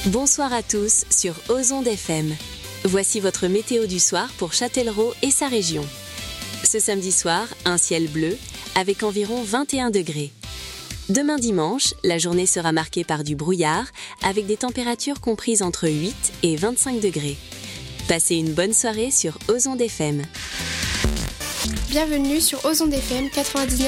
Bonsoir à tous sur Ozonde FM. Voici votre météo du soir pour Châtellerault et sa région. Ce samedi soir, un ciel bleu avec environ 21 degrés. Demain dimanche, la journée sera marquée par du brouillard avec des températures comprises entre 8 et 25 degrés. Passez une bonne soirée sur Ozonde FM. Bienvenue sur Ozonde FM 99.